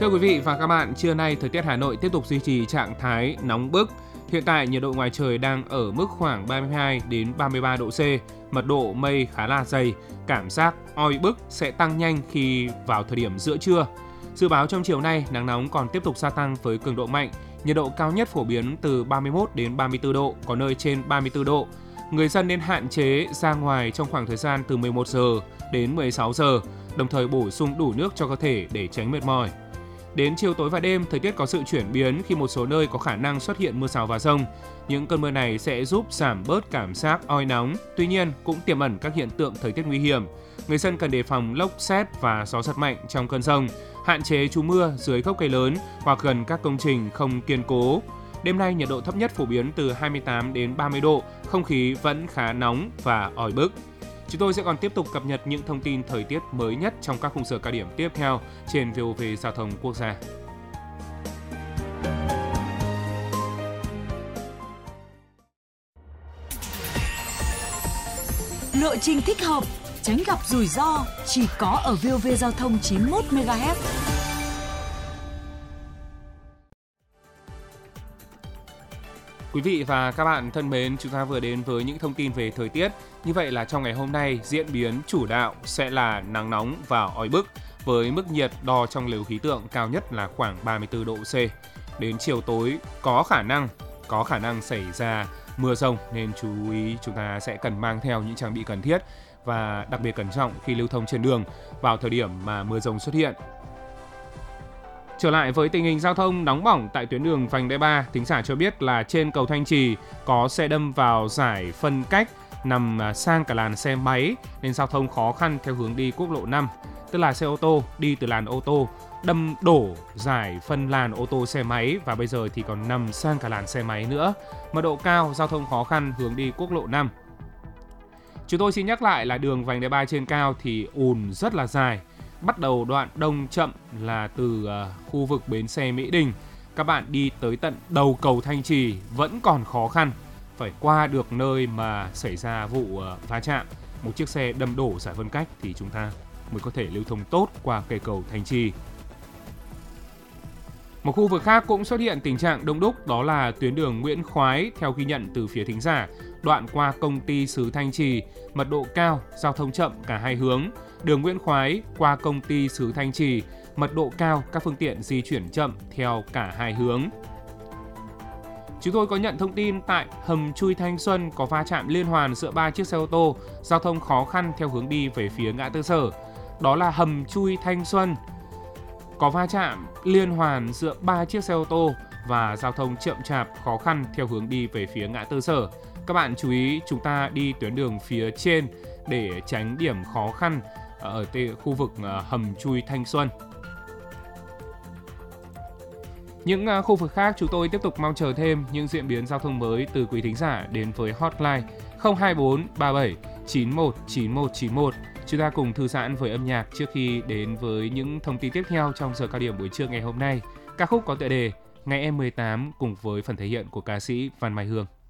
Thưa quý vị và các bạn, trưa nay thời tiết Hà Nội tiếp tục duy trì trạng thái nóng bức. Hiện tại nhiệt độ ngoài trời đang ở mức khoảng 32 đến 33 độ C, mật độ mây khá là dày, cảm giác oi bức sẽ tăng nhanh khi vào thời điểm giữa trưa. Dự báo trong chiều nay, nắng nóng còn tiếp tục gia tăng với cường độ mạnh, nhiệt độ cao nhất phổ biến từ 31 đến 34 độ, có nơi trên 34 độ. Người dân nên hạn chế ra ngoài trong khoảng thời gian từ 11 giờ đến 16 giờ, đồng thời bổ sung đủ nước cho cơ thể để tránh mệt mỏi. Đến chiều tối và đêm, thời tiết có sự chuyển biến khi một số nơi có khả năng xuất hiện mưa rào và dông. Những cơn mưa này sẽ giúp giảm bớt cảm giác oi nóng, tuy nhiên cũng tiềm ẩn các hiện tượng thời tiết nguy hiểm. Người dân cần đề phòng lốc sét và gió giật mạnh trong cơn dông, hạn chế trú mưa dưới gốc cây lớn hoặc gần các công trình không kiên cố. Đêm nay nhiệt độ thấp nhất phổ biến từ 28 đến 30 độ, không khí vẫn khá nóng và oi bức. Chúng tôi sẽ còn tiếp tục cập nhật những thông tin thời tiết mới nhất trong các khung giờ cao điểm tiếp theo trên VOV Giao thông Quốc gia. Lộ trình thích hợp, tránh gặp rủi ro chỉ có ở VOV Giao thông 91 MHz. Quý vị và các bạn thân mến, chúng ta vừa đến với những thông tin về thời tiết. Như vậy là trong ngày hôm nay, diễn biến chủ đạo sẽ là nắng nóng và oi bức, với mức nhiệt đo trong lều khí tượng cao nhất là khoảng 34 độ C. Đến chiều tối có khả năng xảy ra mưa rông, nên chú ý chúng ta sẽ cần mang theo những trang bị cần thiết và đặc biệt cẩn trọng khi lưu thông trên đường vào thời điểm mà mưa rông xuất hiện. Trở lại với tình hình giao thông nóng bỏng tại tuyến đường vành đai 3, thính giả cho biết là trên cầu Thanh Trì có xe đâm vào giải phân cách nằm sang cả làn xe máy nên giao thông khó khăn theo hướng đi quốc lộ 5, tức là xe ô tô đi từ làn ô tô đâm đổ giải phân làn ô tô xe máy và bây giờ thì còn nằm sang cả làn xe máy nữa. Mật độ cao, giao thông khó khăn hướng đi quốc lộ 5. Chúng tôi xin nhắc lại là đường vành đai 3 trên cao thì ùn rất là dài. Bắt đầu đoạn đông chậm là từ khu vực bến xe Mỹ Đình. Các bạn đi tới tận đầu cầu Thanh Trì vẫn còn khó khăn. Phải qua được nơi mà xảy ra vụ va chạm, một chiếc xe đâm đổ giải phân cách thì chúng ta mới có thể lưu thông tốt qua cây cầu Thanh Trì. Một khu vực khác cũng xuất hiện tình trạng đông đúc, đó là tuyến đường Nguyễn Khoái theo ghi nhận từ phía thính giả. Đoạn qua công ty xứ Thanh Trì, mật độ cao, giao thông chậm cả hai hướng. Đường Nguyễn Khoái qua công ty xứ Thanh Trì, mật độ cao, các phương tiện di chuyển chậm theo cả hai hướng. Chúng tôi có nhận thông tin tại hầm chui Thanh Xuân có va chạm liên hoàn giữa 3 chiếc xe ô tô, giao thông khó khăn theo hướng đi về phía ngã tư Sở. Đó là hầm chui Thanh Xuân có va chạm liên hoàn giữa 3 chiếc xe ô tô và giao thông chậm chạp khó khăn theo hướng đi về phía ngã tư Sở. Các bạn chú ý chúng ta đi tuyến đường phía trên để tránh điểm khó khăn ở khu vực hầm chui Thanh Xuân. Những khu vực khác chúng tôi tiếp tục mong chờ thêm những diễn biến giao thông mới từ quý thính giả đến với hotline 024 37 91 91 91. Chúng ta cùng thư giãn với âm nhạc trước khi đến với những thông tin tiếp theo trong giờ cao điểm buổi trưa ngày hôm nay. Ca khúc có tựa đề Ngày em 18 cùng với phần thể hiện của ca sĩ Văn Mai Hương.